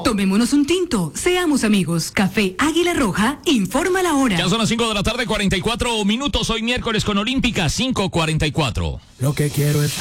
Tomémonos un tinto, seamos amigos. Café Águila Roja, informa la hora. Ya son las 5 de la tarde, 44 minutos. Hoy miércoles con Olímpica, 5:44. Lo que quiero es